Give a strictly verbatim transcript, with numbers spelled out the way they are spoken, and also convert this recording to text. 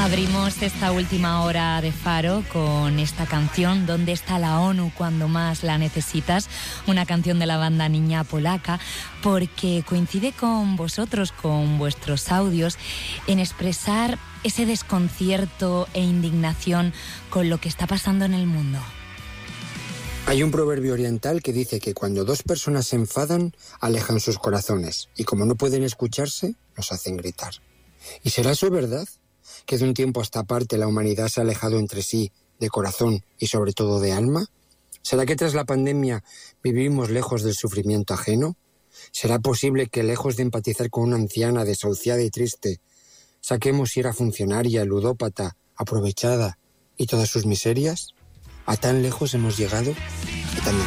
Abrimos esta última hora de Faro con esta canción, ¿Dónde está la ONU cuando más la necesitas? Una canción de la banda Niña Polaca, porque coincide con vosotros, con vuestros audios, en expresar ese desconcierto e indignación con lo que está pasando en el mundo. Hay un proverbio oriental que dice que cuando dos personas se enfadan, alejan sus corazones, y como no pueden escucharse, los hacen gritar. ¿Y será eso verdad? ¿Que de un tiempo a esta parte la humanidad se ha alejado entre sí de corazón y sobre todo de alma? ¿Será que tras la pandemia vivimos lejos del sufrimiento ajeno? ¿Será posible que lejos de empatizar con una anciana desahuciada y triste, saquemos si era funcionaria, ludópata, aprovechada y todas sus miserias? ¿A tan lejos hemos llegado? ¿A tan